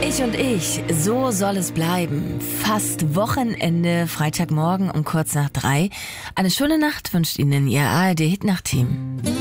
Ich und ich, so soll es bleiben. Fast Wochenende, Freitagmorgen um kurz nach 3. Eine schöne Nacht wünscht Ihnen Ihr ARD-Hit-Nacht-Team.